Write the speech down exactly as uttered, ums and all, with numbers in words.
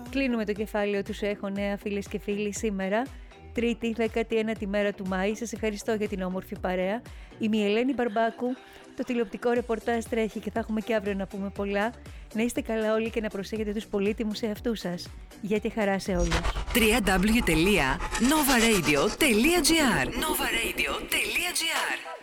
Κλείνουμε το κεφάλαιο του Σου έχω νέα, φίλες και φίλοι, σήμερα. Τρίτη, δέκατη ένατη μέρα του Μάη. Σας ευχαριστώ για την όμορφη παρέα. Είμαι η Ελένη Μπαρμπάκου. Το τηλεοπτικό ρεπορτάζ τρέχει και θα έχουμε και αύριο να πούμε πολλά. Να είστε καλά όλοι και να προσέχετε τους πολύτιμους εαυτούς σας. Για τη χαρά σε όλους. double-u double-u double-u τελεία nova radio τελεία gr nova radio τελεία gr